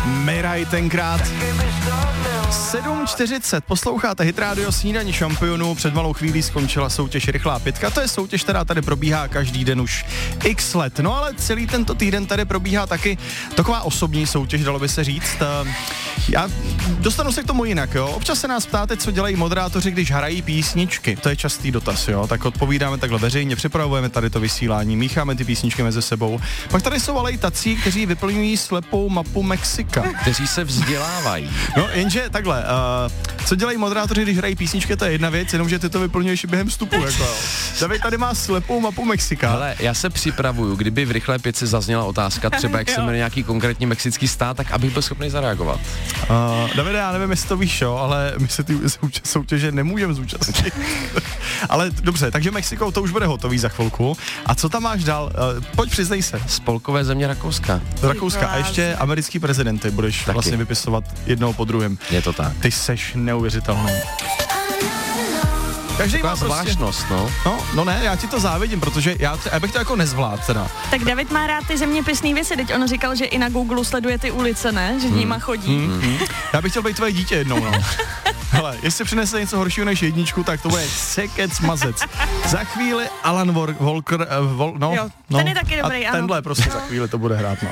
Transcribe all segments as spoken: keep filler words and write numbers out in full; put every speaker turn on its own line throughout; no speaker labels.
Miraj tenkrát. sedm čtyřicet, posloucháte Hit Radio Snídaní šampionů, před malou chvílí skončila soutěž Rychlá pětka, to je soutěž, která tady probíhá každý den už x let, no ale celý tento týden tady probíhá taky taková osobní soutěž, dalo by se říct. Já dostanu se k tomu jinak, jo, občas se nás ptáte, co dělají moderátoři, když hrají písničky, to je častý dotaz, jo, tak odpovídáme takhle veřejně, připravujeme tady to vysílání, mícháme ty písničky mezi sebou, pak tady jsou ale i tací, kteří vyplňují slepou mapu Mexika.
Kteří se vzdělávají.
No, jenže takhle, uh, co dělají moderátoři, když hrají písničky, to je jedna věc, jenomže ty to vyplňuješ během vstupu, jako jo. David tady má slepou mapu Mexika.
Ale já se připravuju, kdyby v Rychlé pětce zazněla otázka, třeba jak se jmenuje nějaký konkrétní mexický stát, tak abych byl schopný zareagovat.
Uh, Davide, já nevím, jestli to víš, jo, ale my se ty soutěže nemůžeme zúčastnit. Ale dobře, takže Mexiko, to už bude hotový za chvilku. A co tam máš dál? Uh, pojď, přiznej se.
Spolkové země Rakouska.
Rakouska a ještě americký prezidenty budeš taky vlastně vypisovat jednoho po druhém.
Je to tak.
Ty seš neuvěřitelný. Každý má prostě...
zvláštnost, no.
no. No ne, já ti to závidím, protože já, já bych to jako nezvládl teda.
Tak David má rád ty zeměpisný věci, teď on říkal, že i na Google sleduje ty ulice, ne? Že hmm. nima chodí. Hmm.
Hmm. Já bych chtěl být tvoje dítě jednou, no. Hele, jestli přinese něco horšího než jedničku, tak to bude sekec mazec. Za chvíli Alan Walker, uh, Vol, no,
jo,
no.
Ten je taky dobrý,
a
ano.
tenhle prostě no. Za chvíli to bude hrát, no.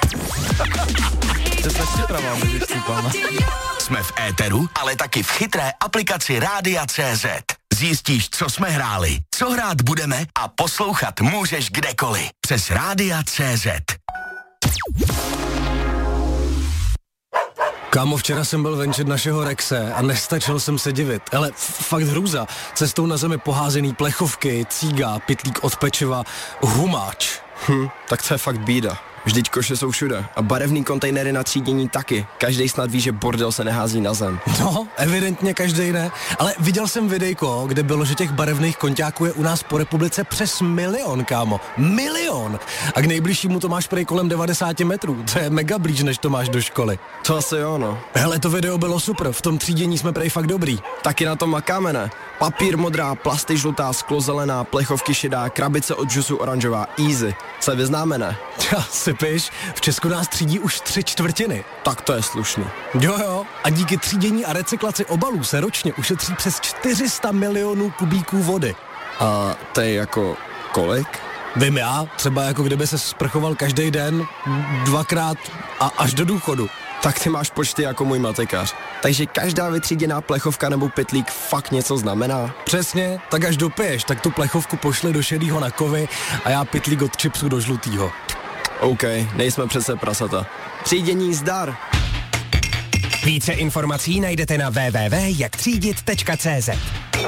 Jsme v éteru, ale taky v chytré aplikaci Rádia tečka cé zet. Zjistíš, co jsme hráli, co hrát budeme a poslouchat můžeš kdekoliv. Přes Rádia tečka cé zet.
Kámo, včera jsem byl venčet našeho Rexe a nestačil jsem se divit. Ale fakt hrůza. Cestou na zemi poházený plechovky, cíga, pytlík od pečiva, humáč.
Hm, tak to je fakt bída. Vždyť koše jsou všude a barevný kontejnery na třídění taky. Každý snad ví, že bordel se nehází na zem.
No, evidentně každý ne. Ale viděl jsem videjko, kde bylo, že těch barevných konťáků je u nás po republice přes milion, kámo. Milion! A k nejbližšímu to máš prej kolem devadesát metrů. To je mega blíž, než to máš do školy.
To asi jo, no.
Hele, to video bylo super, v tom třídění jsme prej fakt dobrý.
Taky na tom makáme, ne? Papír modrá, plasty žlutá, sklo zelená, plechovky šedá, krabice od džusu oranžová, easy. Se vyznáme, ne?
Ja, sypiš, v Česku nás třídí už tři čtvrtiny.
Tak to je slušný.
Jo jo, a díky třídění a recyklaci obalů se ročně ušetří přes čtyři sta milionů kubíků vody.
A to je jako kolik?
Vím já, třeba jako kdyby se sprchoval každý den, dvakrát a až do důchodu.
Tak ty máš počty jako můj matikář. Takže každá vytříděná plechovka nebo pytlík fakt něco znamená?
Přesně, tak až dopiješ, tak tu plechovku pošli do šedýho na kovy a já pytlík od chipsu do žlutýho.
OK, nejsme přece prasata. Třídění zdar!
Více informací najdete na w w w tečka jak třídit tečka cé zet.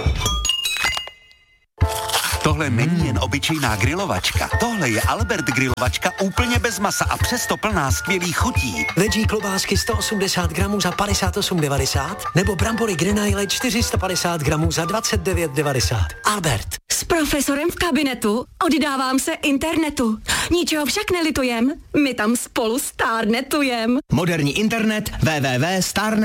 Tohle není jen obyčejná grilovačka. Tohle je Albert grilovačka úplně bez masa a přesto plná skvělých chutí.
Veggie klobásky sto osmdesát gramů za padesát osm devadesát nebo brambory Grenaille čtyři sta padesát gramů za dvacet devět devadesát. Albert.
S profesorem v kabinetu oddávám se internetu. Ničeho však nelitujem, my tam spolu stárnetujem.
Moderní internet w w w tečka star